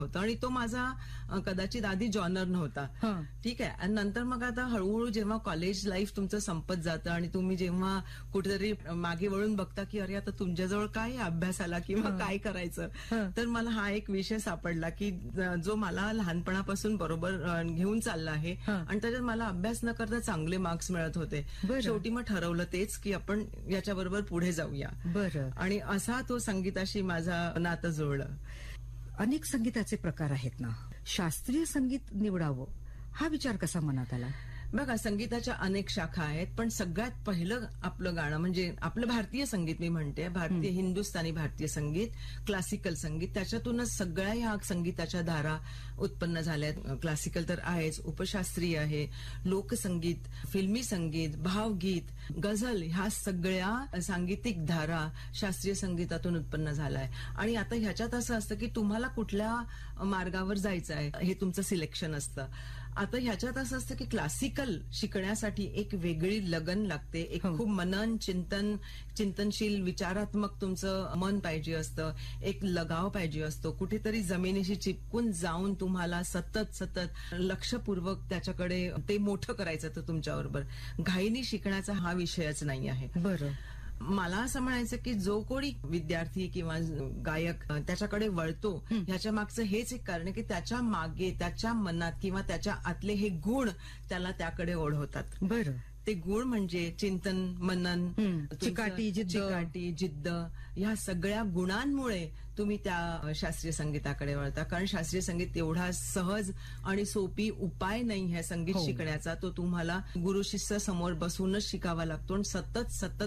होतं आणि तो माझा कदाचित आधी जॉनर नव्हता. ठीक आहे. आणि नंतर मग आता हळूहळू जेव्हा कॉलेज लाईफ तुमचं संपत जातं आणि तुम्ही जेव्हा कुठेतरी मागे वळून बघता की अरे आता तुमच्याजवळ काय अभ्यासाला किंवा काय करायचं, तर मला हा एक विषय सापडला की जो मला लहानपणापासून बरोबर घेऊन चालला आहे आणि त्याच्यात मला अभ्यास न करता चांगले मार्क्स मिळत होते. शेवटी मग ठरवलं तेच की आपण याच्याबरोबर पुढे जाऊया. बरं. आणि असा तो संगीताशी माझा नातं जुळलं. अनेक संगीताचे प्रकार आहेत ना, शास्त्रीय संगीत निवडावं हा विचार कसा मनात आला? बघा, संगीताच्या अनेक शाखा आहेत, पण सगळ्यात पहिलं आपलं गाणं म्हणजे आपलं भारतीय संगीत, मी म्हणते भारतीय हिंदुस्थानी भारतीय संगीत, क्लासिकल संगीत, त्याच्यातूनच सगळ्या ह्या संगीताच्या धारा उत्पन्न झाल्यात. क्लासिकल तर आहेच, उपशास्त्रीय आहे, लोकसंगीत, फिल्मी संगीत, भावगीत, गझल, ह्या सगळ्या सांगीतिक धारा शास्त्रीय संगीतातून उत्पन्न झालाय. आणि आता ह्याच्यात असं असतं की तुम्हाला कुठल्या मार्गावर जायचं आहे हे तुमचं सिलेक्शन असतं. आता ह्याच्यात असं असतं की क्लासिकल शिकण्यासाठी एक वेगळी लगन लागते, एक खूप मनन चिंतनशील विचारात्मक तुमचं मन पाहिजे असतं, एक लगाव पाहिजे असतो, कुठेतरी जमिनीशी चिपकून जाऊन तुम्हाला सतत लक्षपूर्वक त्याच्याकडे ते मोठं करायचं तर तुमच्याबरोबर. घाईनी शिकण्याचा हा विषयच नाही आहे. बरं. मला असं म्हणायचं की जो कोणी विद्यार्थी किंवा गायक त्याच्याकडे वळतो, ह्याच्या मागचं हेच एक कारण आहे की त्याच्या मागे, त्याच्या मनात किंवा त्याच्या आतले हे गुण त्याला त्याकडे ओढवतात. बरं. ते गुण म्हणजे चिंतन, मनन, चिकाटी, जिद्द, ह्या सगळ्या गुणांमुळे तुम्ही त्या शास्त्रीय संगीताकडे वळता. कारण शास्त्रीय संगीत एवढा सहज आणि सोपी उपाय नाही ह्या संगीत शिकण्याचा. तो तुम्हाला गुरु शिष्य समोर बसूनच शिकावा लागतो आणि सतत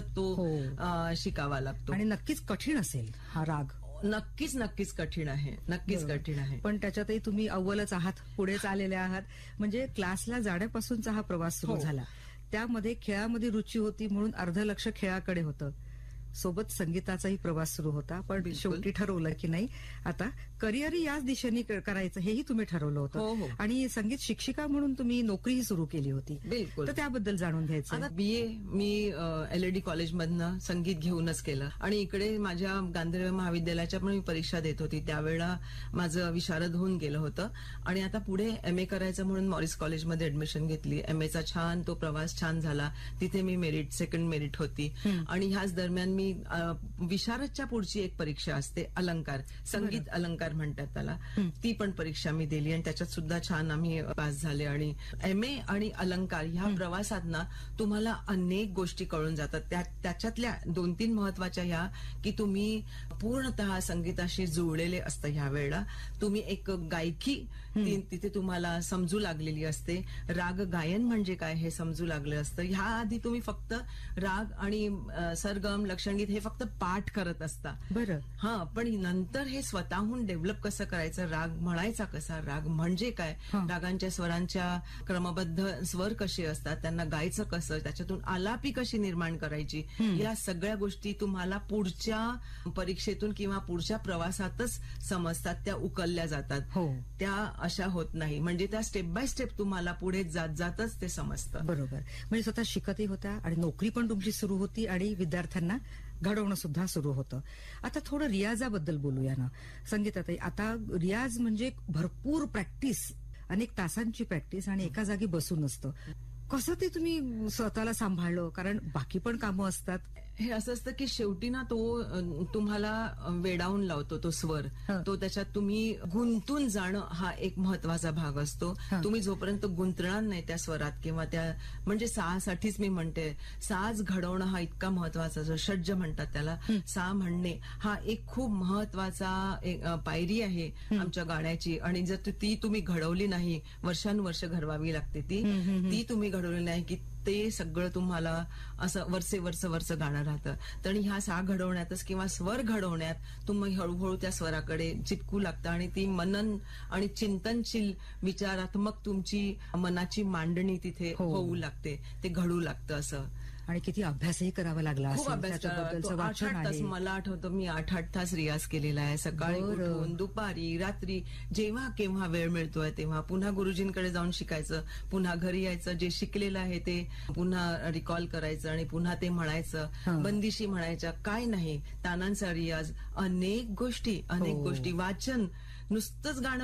तो शिकावा लागतो. आणि नक्कीच कठीण असेल हा राग. नक्कीच कठीण आहे, नक्कीच कठीण आहे. पण त्याच्यातही तुम्ही अव्वलच आहात, पुढेच आलेले आहात. म्हणजे क्लासला जाण्यापासूनचा हा प्रवास सुरू झाला. त्यामध्ये खेळामध्ये रुची होती म्हणून अर्ध लक्ष खेळाकडे होतं. सोबत संगीताचाही प्रवास सुरू होता. पण शेवटी ठरवलं की नाही, आता करिअर याच दिशेने करायचं हेही तुम्ही ठरवलं होतं. आणि संगीत शिक्षिका म्हणून तुम्ही नोकरीही सुरू केली होती. बिलकुल. तर त्याबद्दल जाणून घ्यायचं. आता BA मी LAD कॉलेजमधनं संगीत घेऊनच केलं आणि इकडे माझ्या गांधर्व महाविद्यालयाच्या पण मी परीक्षा देत होती. त्यावेळेला माझं विशारद होऊन गेलं होतं आणि आता पुढे MA करायचं म्हणून मॉरिस कॉलेजमध्ये ऍडमिशन घेतली. MAचा छान तो प्रवास छान झाला. तिथे मी सेकंड मेरिट होती. आणि ह्याच दरम्यान मी विशारदच्या पुढची एक परीक्षा असते, अलंकार, संगीत अलंकार म्हणतात त्याला, ती पण परीक्षा मी दिली आणि त्याच्यात सुद्धा छान आम्ही पास झाले. आणि MA आणि अलंकार ह्या प्रवासात ना तुम्हाला अनेक गोष्टी कळून जातात. त्याच्यातल्या 2-3 महत्वाच्या ह्या की तुम्ही पूर्णतः संगीताशी जुळलेले असतं. ह्या वेळेला तुम्ही एक गायकी तिथे तुम्हाला समजू लागलेली असते. राग गायन म्हणजे काय हे समजू लागलं असतं. ह्या आधी तुम्ही फक्त राग आणि सरगम, लक्षणगीत हे फक्त पाठ करत असता. बरं. पण नंतर हे स्वतःहून डेव्हलप कसं करायचं, राग म्हणायचा कसा, राग म्हणजे काय, रागांच्या स्वरांच्या क्रमबद्ध स्वर कसे असतात, त्यांना गायचं कसं, त्याच्यातून आलापी कशी निर्माण करायची, या सगळ्या गोष्टी तुम्हाला पुढच्या परीक्षेतून किंवा पुढच्या प्रवासातच समजतात, त्या उकलल्या जातात. त्या अशा होत नाही. म्हणजे त्या स्टेप बाय स्टेप तुम्हाला पुढे जातच ते समजतं. बरोबर. म्हणजे स्वतः शिकतही होत्या आणि नोकरी पण तुमची सुरू होती आणि विद्यार्थ्यांना घडवणं सुद्धा सुरू होतं. आता थोडं रियाजाबद्दल बोलूया ना. संगीतात आता रियाज म्हणजे भरपूर प्रॅक्टिस, अनेक तासांची प्रॅक्टिस आणि एका जागी बसून असतं. कसं ते तुम्ही स्वतःला सांभाळलं? कारण बाकी पण कामं असतात. हे असं असतं की शेवटी ना तो तुम्हाला वेडावून लावतो तो स्वर. तो त्याच्यात तुम्ही गुंतून जाणं हा एक महत्वाचा भाग असतो. तुम्ही जोपर्यंत गुंतणार नाही त्या स्वरात किंवा त्या, म्हणजे सासाठीच मी म्हणते, साज घडवणं हा इतका महत्वाचा जो षड्ज म्हणतात त्याला, सा म्हणणे हा एक खूप महत्वाचा एक पायरी आहे आमच्या गाण्याची. आणि जर ती तुम्ही घडवली नाही, वर्षानुवर्ष घडवावी लागते ती तुम्ही घडवली नाही की ते सगळं तुम्हाला असं वर्ष गाणं राहतं. तर ह्या सा घडवण्यातच किंवा स्वर घडवण्यात तुम्ही हळूहळू त्या स्वराकडे चिटकू लागता आणि ती मनन आणि चिंतनशील विचारात्मक तुमची मनाची मांडणी तिथे होऊ लागते, ते घडू लागतं असं. आणि किती अभ्यासही करावा लागला. खूप अभ्यास. 8 तास मला आठवतं मी 8 तास रियाज केलेला आहे. सकाळी उठून, दुपारी, रात्री, जेव्हा केव्हा वेळ मिळतोय तेव्हा पुन्हा गुरुजींकडे जाऊन शिकायचं, पुन्हा घरी यायचं, जे शिकलेलं आहे ते पुन्हा रिकॉल करायचं आणि पुन्हा ते म्हणायचं, बंदिशी म्हणायच्या, काय नाही, तानांचा रियाज, अनेक गोष्टी, वाचन, नुसतंच गाणं